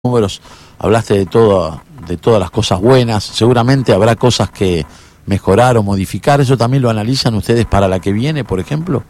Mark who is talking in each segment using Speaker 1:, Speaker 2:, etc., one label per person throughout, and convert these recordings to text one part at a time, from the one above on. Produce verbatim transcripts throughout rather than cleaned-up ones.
Speaker 1: números, hablaste de todo, de todas las cosas buenas, seguramente habrá cosas que mejorar o modificar. ¿Eso también lo analizan ustedes para la que viene, por ejemplo?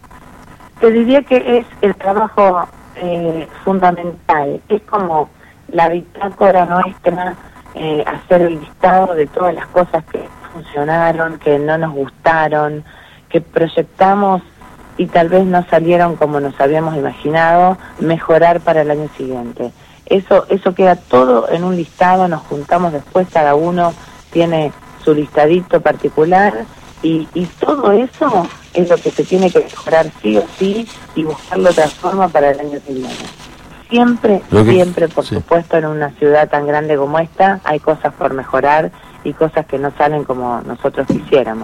Speaker 2: Te diría que es el trabajo eh, fundamental, es como la bitácora nuestra, eh, hacer el listado de todas las cosas que funcionaron, que no nos gustaron, que proyectamos y tal vez no salieron como nos habíamos imaginado, mejorar para el año siguiente. Eso, eso queda todo en un listado, nos juntamos después, cada uno tiene su listadito particular y, y todo eso es lo que se tiene que mejorar sí o sí y buscarlo otra forma para el año que viene. Siempre, que, siempre, por sí. supuesto, en una ciudad tan grande como esta hay cosas por mejorar y cosas que no salen como nosotros quisiéramos.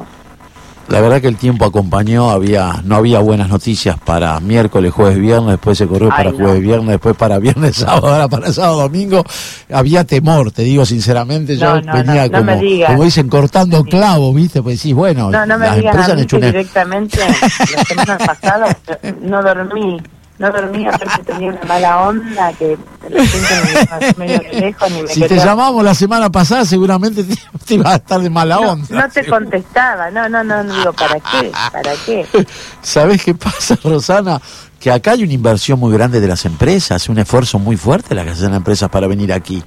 Speaker 1: La verdad que el tiempo acompañó, había no había buenas noticias para miércoles, jueves, viernes, después se corrió para Ay, no. jueves, viernes, después para viernes, sábado, ahora para sábado, domingo. Había temor, te digo sinceramente, yo no, no, venía no, no como, como dicen, cortando sí. clavo, ¿viste? Pues decís, bueno,
Speaker 2: no, no me
Speaker 1: las
Speaker 2: digas
Speaker 1: empresas
Speaker 2: a
Speaker 1: han
Speaker 2: mí
Speaker 1: hecho
Speaker 2: que
Speaker 1: una...
Speaker 2: directamente, la semana pasada no dormí. No dormía porque tenía una mala onda que la gente me medio de lejos ni me
Speaker 1: Si
Speaker 2: quería...
Speaker 1: te llamamos la semana pasada seguramente te, te ibas a estar de mala
Speaker 2: no,
Speaker 1: onda.
Speaker 2: No te contestaba, no, no, no, digo, ¿para qué? ¿Para qué?
Speaker 1: ¿Sabés qué pasa, Rosana? Que acá hay una inversión muy grande de las empresas, un esfuerzo muy fuerte la que hacen las empresas para venir aquí.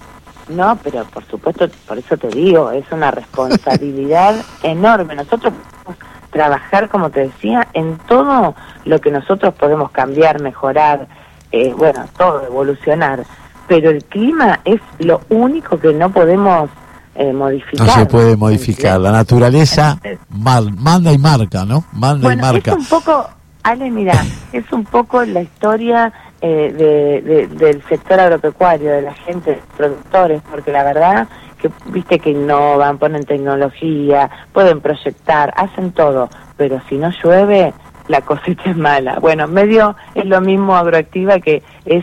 Speaker 2: No, pero por supuesto, por eso te digo, es una responsabilidad enorme. Nosotros podemos trabajar, como te decía, en todo lo que nosotros podemos cambiar, mejorar, eh, bueno, todo, evolucionar. Pero el clima es lo único que no podemos eh, modificar.
Speaker 1: No se puede modificar, la naturaleza mal, manda y marca, ¿no? Manda
Speaker 2: bueno,
Speaker 1: y marca.
Speaker 2: Es un poco, Ale, mira, es un poco la historia eh, de, de, del sector agropecuario, de la gente, productores, porque la verdad que viste que innovan, ponen tecnología, pueden proyectar, hacen todo, pero si no llueve, la cosecha es mala. Bueno, medio es lo mismo Agroactiva, que es,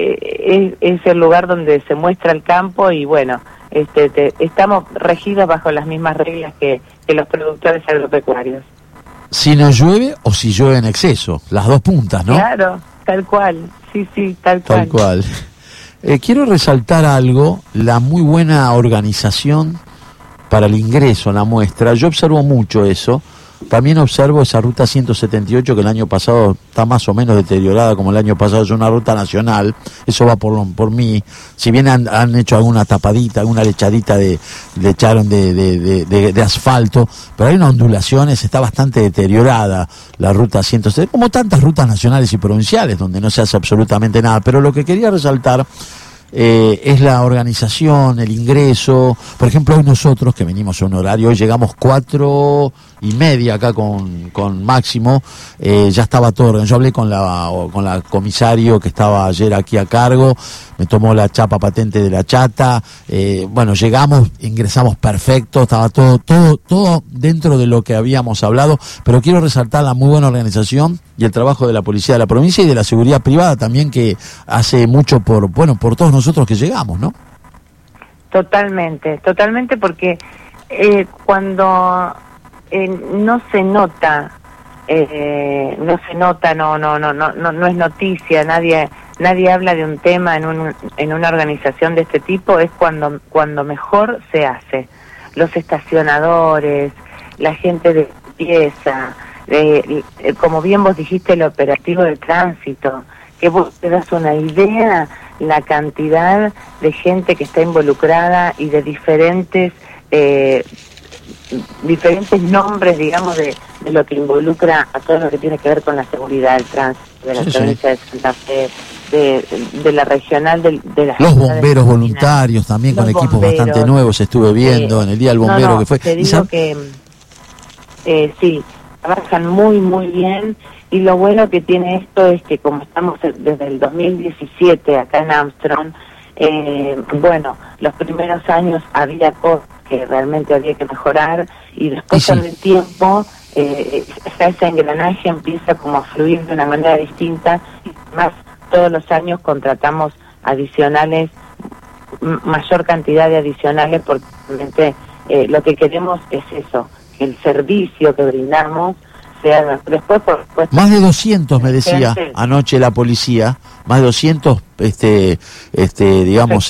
Speaker 2: eh, es, es el lugar donde se muestra el campo y bueno, este, te, estamos regidos bajo las mismas reglas que, que los productores agropecuarios.
Speaker 1: Si no llueve o si llueve en exceso, las dos puntas, ¿no?
Speaker 2: Claro, tal cual, sí, sí, tal cual.
Speaker 1: Tal cual. Eh, quiero resaltar algo, la muy buena organización para el ingreso a la muestra. Yo observo mucho eso. También observo esa ruta ciento setenta y ocho que el año pasado está más o menos deteriorada como el año pasado, es una ruta nacional, eso va por por mí. Si bien han, han hecho alguna tapadita, alguna lechadita de, le echaron de, de, de, de, de asfalto, pero hay unas ondulaciones, está bastante deteriorada la ruta ciento setenta, como tantas rutas nacionales y provinciales donde no se hace absolutamente nada. Pero lo que quería resaltar Eh, es la organización, el ingreso. Por ejemplo, hoy nosotros que venimos a un horario, hoy llegamos cuatro y media acá con, con Máximo, eh, ya estaba todo. Yo hablé con la con la comisario que estaba ayer aquí a cargo, me tomó la chapa patente de la chata, eh, bueno, llegamos, ingresamos perfecto, estaba todo, todo, todo dentro de lo que habíamos hablado, pero quiero resaltar la muy buena organización y el trabajo de la policía de la provincia y de la seguridad privada también, que hace mucho por, bueno, por todos nosotros que llegamos, ¿no?
Speaker 2: Totalmente, totalmente, porque eh, cuando eh, no se nota, eh, no se nota, no, no, no, no, no, no es noticia, nadie, nadie habla de un tema en un, en una organización de este tipo, es cuando, cuando mejor se hace. Los estacionadores, la gente de limpieza, eh, eh, como bien vos dijiste, el operativo de tránsito, que vos te das una idea la cantidad de gente que está involucrada y de diferentes eh, diferentes nombres, digamos, de, de lo que involucra a todo lo que tiene que ver con la seguridad del tránsito de la sí, provincia sí. de Santa Fe, de, de la regional de, de la
Speaker 1: los bomberos voluntarios también, con equipos bomberos, bastante nuevos, estuve viendo eh, en el día del bombero
Speaker 2: no, no,
Speaker 1: que fue.
Speaker 2: Te digo que eh, sí, trabajan muy muy bien. Y lo bueno que tiene esto es que como estamos desde el dos mil diecisiete acá en Armstrong, eh, bueno, los primeros años había cosas que realmente había que mejorar y después con el tiempo eh, ese engranaje empieza como a fluir de una manera distinta y además todos los años contratamos adicionales, mayor cantidad de adicionales, porque realmente eh, lo que queremos es eso, que el servicio que brindamos se haga. Después, por supuesto,
Speaker 1: más de doscientos me decía
Speaker 2: gente,
Speaker 1: anoche la policía, más de doscientos, este, este, digamos,